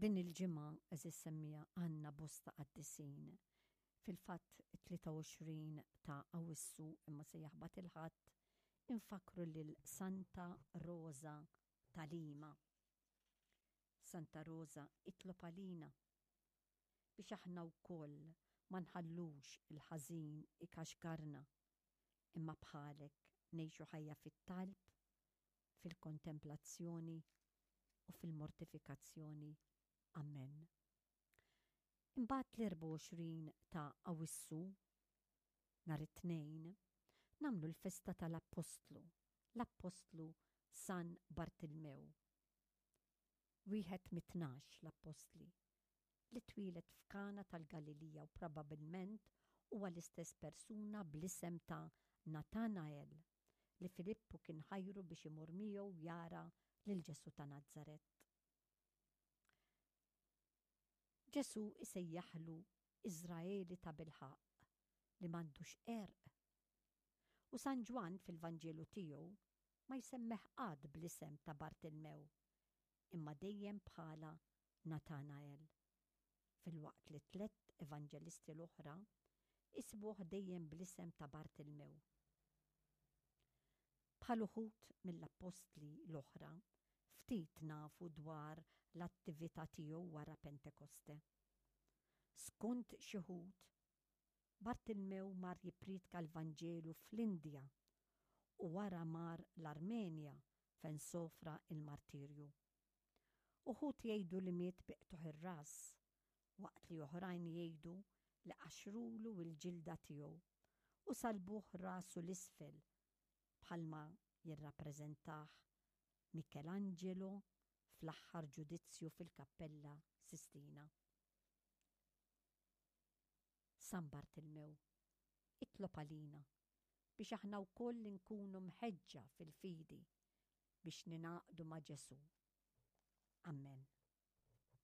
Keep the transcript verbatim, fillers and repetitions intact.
Din il-ġimgħa eżis semmija għandna bosta qaddisin. Fil-fatt tlieta u għoxrin ta' Awwissu imma se jaħbad il-ħadd infakru lil Santa Rosa ta' Lima. Santa Rosa itlob għalina biex aħna wkoll ma nħallux il-ħażin ikaxkarna imma bħalek ngħixu ħajja fit-talb, fil-kontemplazzjoni u fil-mortifikazzjoni. Amen. Imbagħad l-erba' u għoxrin ta' Awwissu nhar it-tnejn nagħmlu l-festa tal-Apostlu, l-Apostlu San Bartilmew. Wieħed mit-tnax l-Apostli li twilet f'Kana tal-Galilija u probabbilment huwa l-istess persuna bl-isem ta' Natanael li Filippu kien ħajru biex imur miegħu jara lil Ġesu ta' Nażaret. Ġesu isejjaħlu Iżraeli ta' bilħaq li m'għandux għerq. U San Ġwan fil-Vanġelu tiegħu ma jsemmeħ qatt bl-isem ta' Bartilmew, imma dejjem bħala Natanael. Fil-waqt li tliet evanġelisti l-oħra isbuh dejjem bl-isem ta' Bartilmew. Bħal uħud mill-apostli l-oħra, ftit nafu dwar l-attività tiegħu wara Pentekoste. Skont xi wħud, Bartilmew mar jippridka l-Vanġelu fl-Indja u wara mar l-Armenja fejn sofra il-martirju. Uħud jgħidu li miet biqtuħ ir-ras, waqt li oħrajn jgħidu li qaxrulu l-ġilda tiegħu u salbuh rasu l-isfel bħalma jirrappreżentah Michelangelo fl-aħħar ġudizzju fil-Kappella Sistina. San Bartilmew itlob għalina biex aħna wkoll nkunu mħeġġa fil-fidi biex ninaqdu ma' Ġesu. Amen.